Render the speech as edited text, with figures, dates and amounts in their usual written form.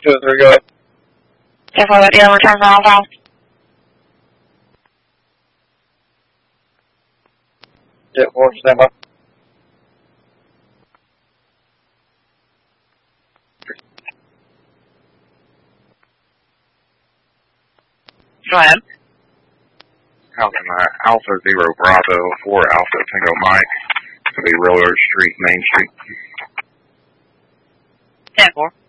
2-3, go ahead. 10-4, let the return for Alpha. Jet 4, stand by. Go ahead. Alpha 0 Bravo 4 Alpha Tango Mike. It's going to be Railroad Street, Main Street. 10-4.